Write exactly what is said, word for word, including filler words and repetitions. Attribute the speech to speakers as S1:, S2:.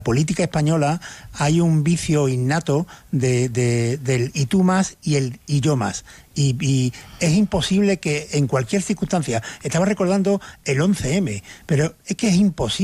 S1: política española hay un vicio innato de, de, del y tú más y el y yo más. Y, y es imposible que en cualquier circunstancia, estaba recordando el once eme, pero es que es imposible